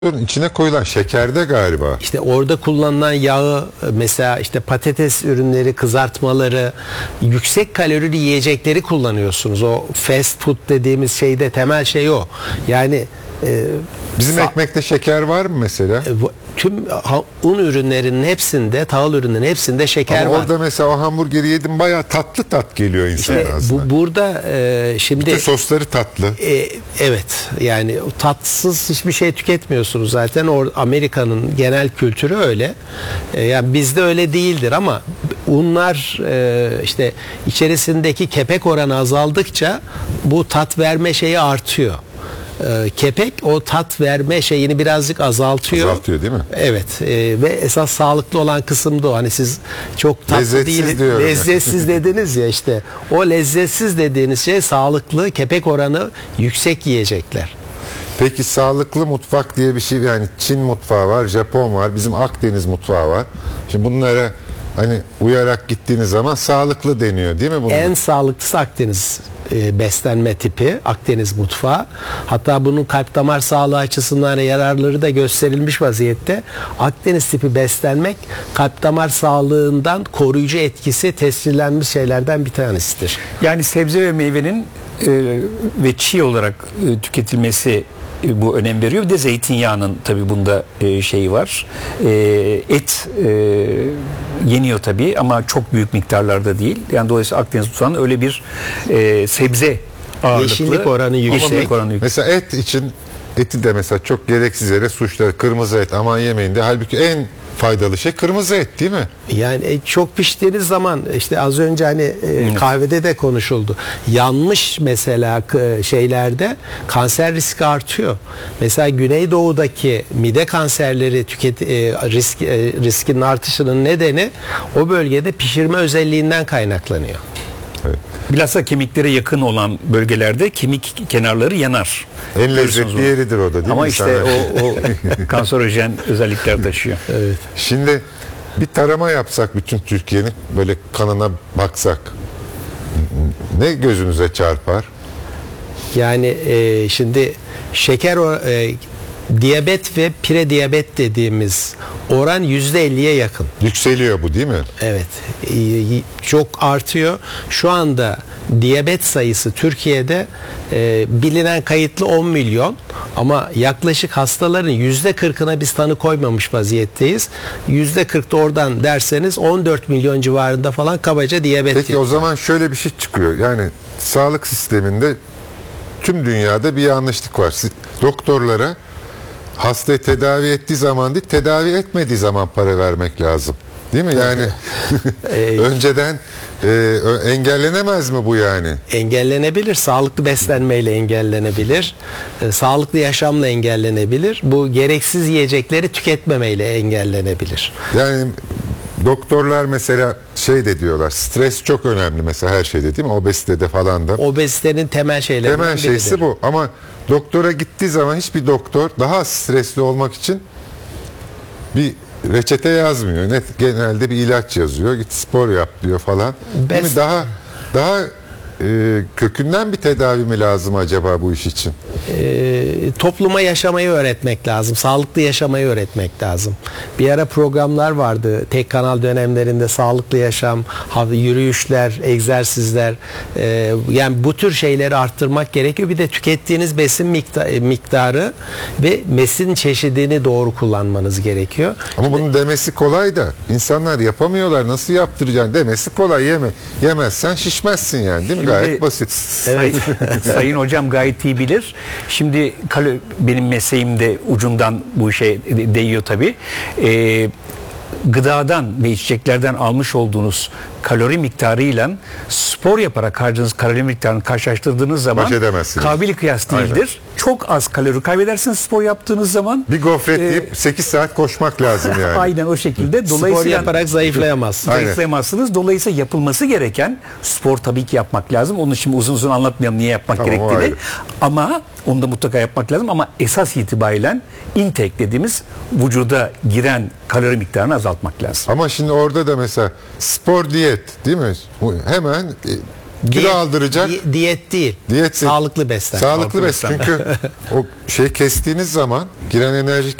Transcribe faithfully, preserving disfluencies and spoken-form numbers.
İçine koyulan şekerde galiba. İşte orada kullanılan yağı, mesela işte patates ürünleri, kızartmaları, yüksek kalorili yiyecekleri kullanıyorsunuz. O fast food dediğimiz şeyde temel şey o. Yani e, bizim ekmekte şeker var mı mesela? E, tüm un ürünlerinin hepsinde, tahıl ürünlerinin hepsinde şeker Ama var. orada mesela o hamburgeri yedim, bayağı tatlı tat geliyor insana İşte aslında. bu, burada e, şimdi bütün sosları tatlı. E, evet, yani tatsız hiçbir şey tüketmiyorsunuz zaten. Or Amerika'nın genel kültürü öyle. E, yani bizde öyle değildir ama unlar e, işte içerisindeki kepek oranı azaldıkça bu tat verme şeyi artıyor. Kepek o tat verme şeyini birazcık azaltıyor. Azaltıyor değil mi? Evet. E, ve esas sağlıklı olan kısım da o. Hani siz çok tatlı lezzetsiz değil, diyorum. lezzetsiz dediniz ya, işte. O lezzetsiz dediğiniz şey sağlıklı, kepek oranı yüksek yiyecekler. Peki sağlıklı mutfak diye bir şey, yani Çin mutfağı var, Japon var, bizim Akdeniz mutfağı var. Şimdi bunlara hani uyarak gittiğiniz zaman sağlıklı deniyor değil mi bunlar? En sağlıklısı Akdeniz e, beslenme tipi, Akdeniz mutfağı. Hatta bunun kalp damar sağlığı açısından yararları da gösterilmiş vaziyette. Akdeniz tipi beslenmek kalp damar sağlığından koruyucu etkisi tescillenmiş şeylerden bir tanesidir. Yani sebze ve meyvenin e, ve çiğ olarak e, tüketilmesi e, bu önem veriyor. Bir de zeytinyağının tabii bunda e, şeyi var. E, et e, yeniyor tabii ama çok büyük miktarlarda değil. Yani dolayısıyla Akdeniz mutfağının öyle bir e, sebze ağırlıklı. Yeşillik oranı yüksek. Yeşillik oranı yüksek. Mesela et için, eti de mesela çok gereksiz yere suçlar. Kırmızı et aman yemeyin de. Halbuki en faydalı şey kırmızı et değil mi? Yani e, çok piştiğiniz zaman, işte az önce hani e, kahvede de konuşuldu. Yanmış mesela e, şeylerde kanser riski artıyor. Mesela Güneydoğu'daki mide kanserleri tüket e, risk e, riskinin artışının nedeni o bölgede pişirme özelliğinden kaynaklanıyor. Evet. Bilhassa kemiklere yakın olan bölgelerde kemik kenarları yanar. En lezzetli yeridir o da değil Ama mi? işte o, o kanserojen özellikler taşıyor. Evet. Şimdi bir tarama yapsak bütün Türkiye'nin, böyle kanına baksak ne gözünüze çarpar? Yani e, şimdi şeker o, e, diyabet ve prediyabet dediğimiz oran yüzde elliye yakın. Yükseliyor bu değil mi? Evet. Çok artıyor. Şu anda diyabet sayısı Türkiye'de e, bilinen kayıtlı on milyon ama yaklaşık hastaların yüzde kırkına biz tanı koymamış vaziyetteyiz. yüzde kırk da oradan derseniz on dört milyon civarında falan kabaca diyabet. Peki o zaman şöyle bir şey çıkıyor. Yani sağlık sisteminde tüm dünyada bir yanlışlık var. Siz, doktorlara hastayı tedavi ettiği zaman değil, tedavi etmediği zaman para vermek lazım. Değil mi? Yani önceden e, engellenemez mi bu yani? Engellenebilir. Sağlıklı beslenmeyle engellenebilir. E, sağlıklı yaşamla engellenebilir. Bu gereksiz yiyecekleri tüketmemeyle engellenebilir. Yani doktorlar mesela şey de diyorlar, stres çok önemli mesela her şeyde değil mi? Obezitede falan da. Obezitenin temel şeylerinden Temel biridir. şeysi bu. Ama doktora gittiği zaman hiçbir doktor daha az stresli olmak için bir reçete yazmıyor. Net genelde bir ilaç yazıyor. Git spor yap diyor falan. Değil mi? Daha daha e, kökünden bir tedavi mi lazım acaba bu iş için? E, topluma yaşamayı öğretmek lazım. Sağlıklı yaşamayı öğretmek lazım. Bir ara programlar vardı. Tek kanal dönemlerinde sağlıklı yaşam, yürüyüşler, egzersizler. E, yani bu tür şeyleri arttırmak gerekiyor. Bir de tükettiğiniz besin miktarı, miktarı ve besin çeşidini doğru kullanmanız gerekiyor. Ama bunun demesi kolay da insanlar yapamıyorlar. Nasıl yaptıracaksın? Demesi kolay. Yeme. Yemezsen şişmezsin yani değil mi? Şimdi, gayet basit. Sayın, sayın hocam gayet iyi bilir. Şimdi benim mesleğimde ucundan bu işe değiyor tabii. Ee, gıdadan ve içeceklerden almış olduğunuz kalori miktarıyla spor yaparak harcadığınız kalori miktarını karşılaştırdığınız zaman kabil kıyas değildir. Aynen. Çok az kalori kaybedersiniz spor yaptığınız zaman. Bir gofret e, yiyip sekiz saat koşmak lazım yani. Aynen o şekilde. Dolayısıyla spor yaparak zayıflayamazsınız. Zayıflayamazsınız. Dolayısıyla yapılması gereken spor tabii ki yapmak lazım. Onu şimdi uzun uzun anlatmayalım niye yapmak tamam, gerektiğini. Ama onu da mutlaka yapmak lazım. Ama esas itibariyle intake dediğimiz vücuda giren kalori miktarını azaltmak lazım. Ama şimdi orada da mesela spor diyet değil mi? Hemen kilo aldıracak. di- diyet değil. Diyet değil. Sağlıklı beslenme. Sağlıklı beslenme. Çünkü o şey kestiğiniz zaman, giren enerji